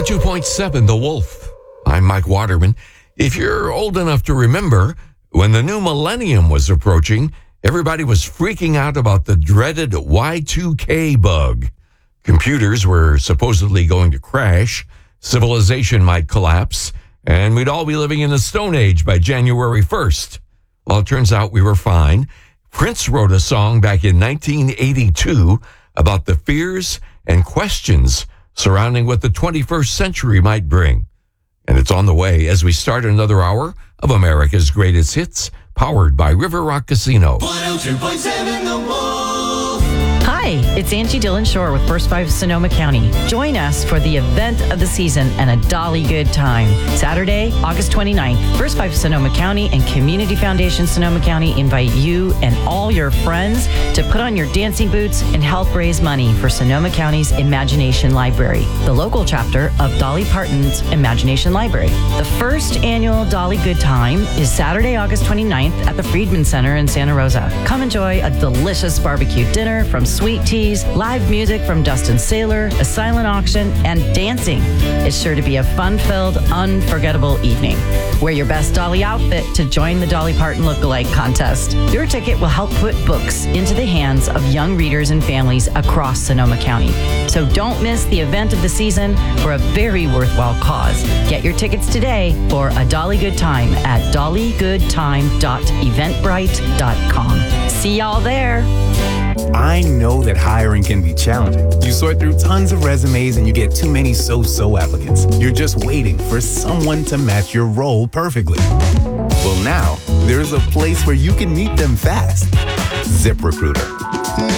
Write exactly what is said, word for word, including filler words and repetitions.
two point seven The Wolf. I'm Mike Waterman. If you're old enough to remember, when the new millennium was approaching, everybody was freaking out about the dreaded Y two K bug. Computers were supposedly going to crash, civilization might collapse, and we'd all be living in the Stone Age by January first. Well, it turns out we were fine. Prince wrote a song back in nineteen eighty-two about the fears and questions surrounding what the twenty-first century might bring. And it's on the way as we start another hour of America's Greatest Hits, powered by River Rock Casino. one oh two point seven The Wolf. Hi, it's Angie Dillon Shore with First Five Sonoma County. Join us for the event of the season and a dolly good time. Saturday, August twenty-ninth, First Five Sonoma County and Community Foundation Sonoma County invite you and all your friends to put on your dancing boots and help raise money for Sonoma County's Imagination Library, the local chapter of Dolly Parton's Imagination Library. The first annual Dolly Good Time is Saturday, August twenty-ninth at the Friedman Center in Santa Rosa. Come enjoy a delicious barbecue dinner from Sweet Teas, live music from Dustin Saylor, a silent auction, and dancing. It's sure to be a fun-filled, unforgettable evening. Wear your best Dolly outfit to join the Dolly Parton Lookalike Contest. Your ticket will help put books into the hands of young readers and families across Sonoma County. So don't miss the event of the season for a very worthwhile cause. Get your tickets today for a Dolly Good Time at dolly good time dot eventbrite dot com. See y'all there. I know that hiring can be challenging. You sort through tons of resumes and you get too many so-so applicants. You're just waiting for someone to match your role perfectly. Well, now there's a place where you can meet them fast. ZipRecruiter.